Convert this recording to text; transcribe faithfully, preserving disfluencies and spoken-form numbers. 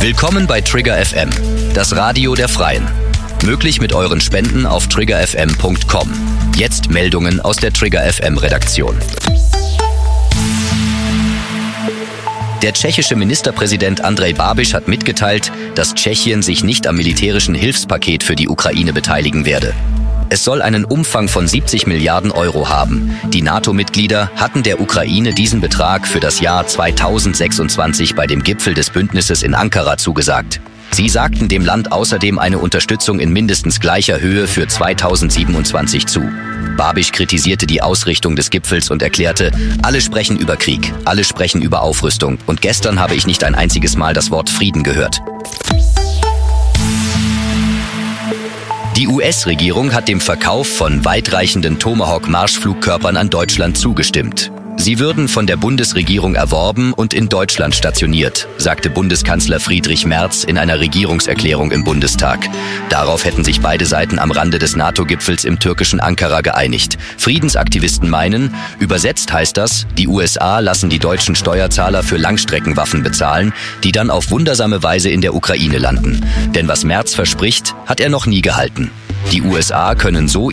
Willkommen bei Trigger F M, das Radio der Freien. Möglich mit euren Spenden auf trigger f m punkt com. Jetzt Meldungen aus der Trigger F M Redaktion. Der tschechische Ministerpräsident Andrej Babiš hat mitgeteilt, dass Tschechien sich nicht am militärischen Hilfspaket für die Ukraine beteiligen werde. Es soll einen Umfang von siebzig Milliarden Euro haben. Die NATO-Mitglieder hatten der Ukraine diesen Betrag für das Jahr zweitausendsechsundzwanzig bei dem Gipfel des Bündnisses in Ankara zugesagt. Sie sagten dem Land außerdem eine Unterstützung in mindestens gleicher Höhe für zweitausendsiebenundzwanzig zu. Babiš kritisierte die Ausrichtung des Gipfels und erklärte, alle sprechen über Krieg, alle sprechen über Aufrüstung und gestern habe ich nicht ein einziges Mal das Wort Frieden gehört. Die U S-Regierung hat dem Verkauf von weitreichenden Tomahawk-Marschflugkörpern an Deutschland zugestimmt. Sie würden von der Bundesregierung erworben und in Deutschland stationiert, sagte Bundeskanzler Friedrich Merz in einer Regierungserklärung im Bundestag. Darauf hätten sich beide Seiten am Rande des NATO-Gipfels im türkischen Ankara geeinigt. Friedensaktivisten meinen, übersetzt heißt das, die U S A lassen die deutschen Steuerzahler für Langstreckenwaffen bezahlen, die dann auf wundersame Weise in der Ukraine landen. Denn was Merz verspricht, hat er noch nie gehalten. Die U S A können so